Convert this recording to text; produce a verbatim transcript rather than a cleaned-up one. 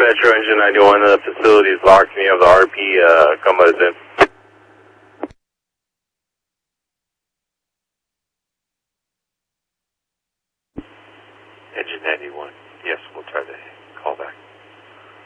Metro Engine ninety-one, the facility is locked. Can you have the R P uh, come let us in? Engine ninety-one. Yes, we'll try to call back.